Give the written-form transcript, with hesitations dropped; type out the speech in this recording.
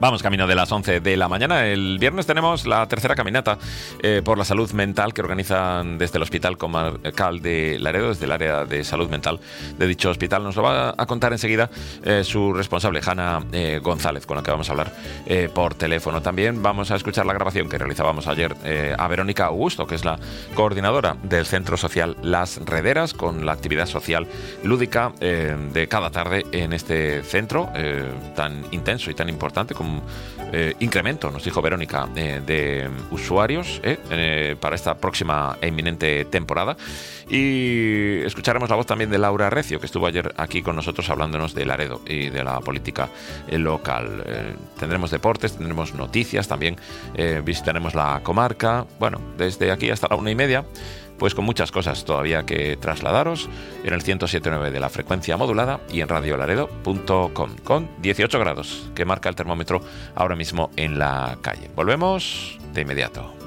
Vamos camino de las 11 de la mañana. El viernes tenemos la tercera caminata por la salud mental que organizan desde el Hospital Comarcal de Laredo, desde el área de salud mental de dicho hospital. Nos lo va a contar enseguida su responsable, Hanna González, con la que vamos a hablar por teléfono. También vamos a escuchar la grabación que realizábamos ayer a Verónica Augusto, que es la coordinadora del Centro Social Las Rederas, con la actividad social lúdica de cada tarde en este centro tan intenso y tan importante, con incremento, nos dijo Verónica, de usuarios para esta próxima e inminente temporada. Y escucharemos la voz también de Laura Recio, que estuvo ayer aquí con nosotros hablándonos de Laredo y de la política local. Tendremos deportes, tendremos noticias, también visitaremos la comarca. Bueno, desde aquí hasta la 1:30, pues con muchas cosas todavía que trasladaros en el 107.9 de la frecuencia modulada y en radiolaredo.com, con 18 grados que marca el termómetro ahora mismo en la calle. Volvemos de inmediato.